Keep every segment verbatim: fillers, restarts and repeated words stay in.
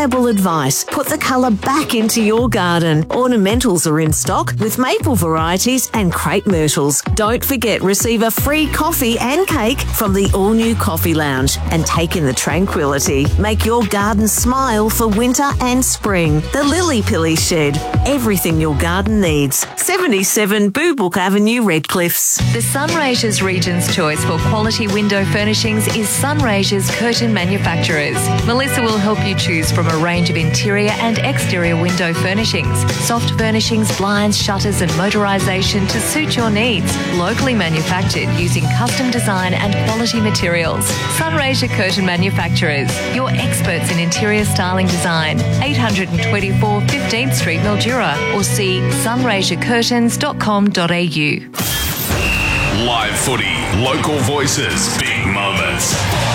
advice. Put the colour back into your garden. Ornamentals are in stock with maple varieties and crepe myrtles. Don't forget, receive a free coffee and cake from the all-new Coffee Lounge and take in the tranquility. Make your garden smile for winter and spring. The Lily Pilly Shed. Everything your garden needs. seventy-seven Boobook Avenue, Redcliffs. The Sunraysia's Region's choice for quality window furnishings is Sunraysia's Curtain Manufacturers. Melissa will help you choose from a range of interior and exterior window furnishings, soft furnishings, blinds, shutters and motorisation to suit your needs. Locally manufactured using custom design and quality materials. Sunraysia Curtain Manufacturers, your experts in interior styling design. eight twenty-four fifteenth Street, Mildura, or see sunraysia curtains dot com dot a u. Live footy, local voices, big moments.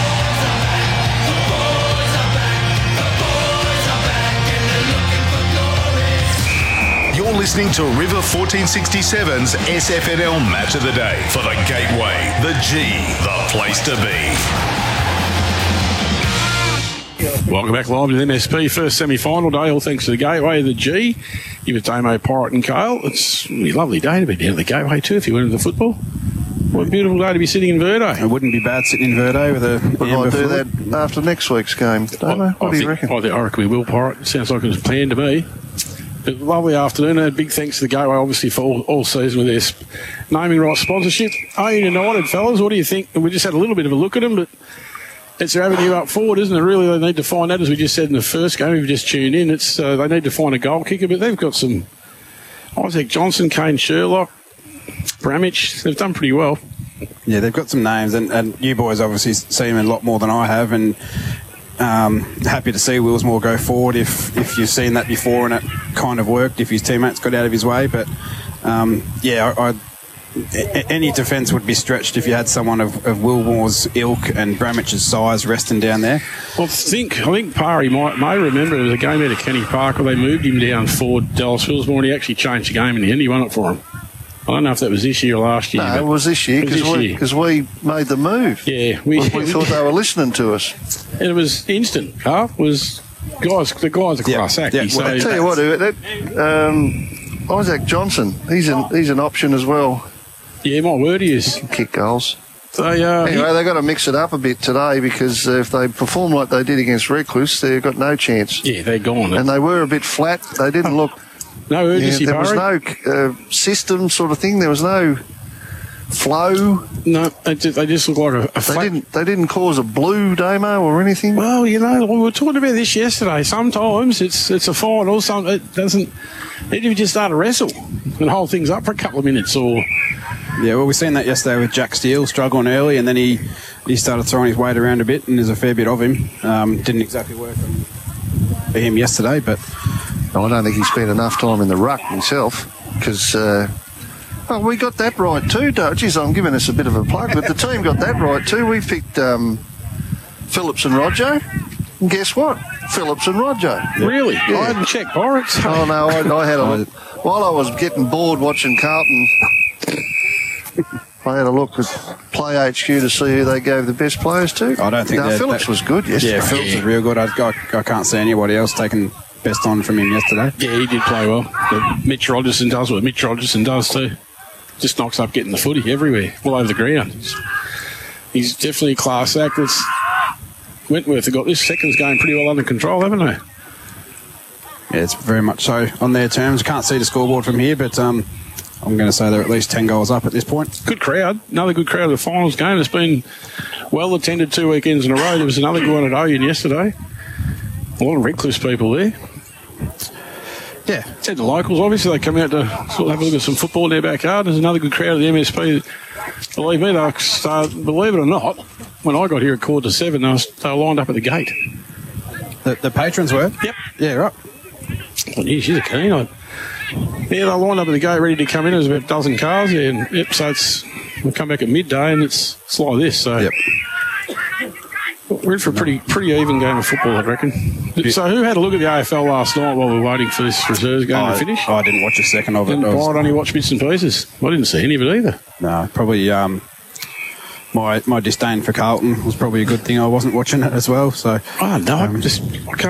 You're listening to River fourteen sixty-seven's S F N L Match of the Day for the Gateway, the G, the place to be. Welcome back live to the M S P first semi-final day, all thanks to the Gateway, the G. You with Damo, Pirate and Kale. It's a really lovely day to be down at the Gateway too if you went into the football. What a beautiful day to be sitting in Verde. It wouldn't be bad sitting in Verde with a... We might do that after next week's game, Damo. What I do you think, reckon? I think I reckon we will, Pirate. It sounds like it was planned to me. But lovely afternoon, and big thanks to the Gateway, obviously, for all, all season with their sp- naming rights sponsorship. Owen United, fellas, what do you think? We just had a little bit of a look at them, but it's their avenue up forward, isn't it? Really, they need to find that, as we just said in the first game. We've just tuned in. It's uh, they need to find a goal kicker, but they've got some Isaac Johnson, Kane Sherlock, Bramich. They've done pretty well. Yeah, they've got some names, and, and you boys obviously see them a lot more than I have, and um, happy to see Willsmore go forward if, if you've seen that before and it kind of worked, if his teammates got out of his way. But, um, yeah, I, I, any defence would be stretched if you had someone of, of Willmore's ilk and Bramich's size resting down there. Well, I think, I think Parry might, may remember it was a game out of Kenny Park where they moved him down forward, Dallas Willsmore, and he actually changed the game in the end. He won it for him. I don't know if that was this year or last year. No, it was this year because we, we made the move. Yeah. We, we, we thought they were listening to us. And it was instant, Carl. It was, guys, the guy's a class act. Yeah. Well, I tell you what, that, um, Isaac Johnson, he's an, he's an option as well. Yeah, my word he is. He can kick goals. They, uh, anyway, they've got to mix it up a bit today because uh, if they perform like they did against Redcliffe, they've got no chance. Yeah, they're gone. And they were a bit flat. They didn't look... No urgency, yeah, there was Barry. no uh, system sort of thing. There was no flow. No, they just, they just look like a, a they flat... didn't. They didn't cause a blue Damo or anything. Well, you know, we were talking about this yesterday. Sometimes it's it's a final. Some it doesn't. Even if you just start to wrestle and hold things up for a couple of minutes, or yeah, well, we've seen that yesterday with Jack Steele struggling early, and then he he started throwing his weight around a bit, and there's a fair bit of him. Um, didn't exactly work for him yesterday, but. I don't think he spent enough time in the ruck himself because, uh, well, we got that right too. Geez, I'm giving us a bit of a plug, but the team got that right too. We picked um, Phillips and Roger, and guess what? Phillips and Roger. Really? Yeah. I hadn't checked Pirates. Oh, no, I, I had a look. While I was getting bored watching Carlton, I had a look at Play H Q to see who they gave the best players to. I don't think no, Phillips that, was good yesterday. Yeah, Phillips was real good. I, I, I can't see anybody else taking best on from him yesterday. Yeah, he did play well. But Mitch Rogerson does what Mitch Rogerson does too. Just knocks up getting the footy everywhere, all over the ground. He's, he's definitely a class act. It's, Wentworth have got this seconds game pretty well under control, haven't they? Yeah, it's very much so on their terms. Can't see the scoreboard from here, but um, I'm going to say they're at least ten goals up at this point. Good crowd. Another good crowd at the finals game. It's been well attended two weekends in a row. There was another good one at Oyen yesterday. A lot of Redcliffe's people there. Yeah. Said the locals, obviously, they come out to sort of have a look at some football in their backyard. There's another good crowd at the M S P. Believe me, they were, uh, believe it or not, when I got here at quarter to seven, they were, they were lined up at the gate. The, the patrons were? Yep. Yeah, right. Well, yeah, she's a keen. I, yeah, they were lined up at the gate ready to come in. There's about a dozen cars there. And, yep, so it's, we come back at midday and it's, it's like this. So. Yep. We're in for a pretty pretty even game of football, I reckon. So who had a look at the A F L last night while we were waiting for this reserves game I, to finish? I didn't watch a second of it. And Brian only watched bits and pieces. I didn't see any of it either. No, probably um, my my disdain for Carlton was probably a good thing I wasn't watching it as well. So Oh, no, um, just I can't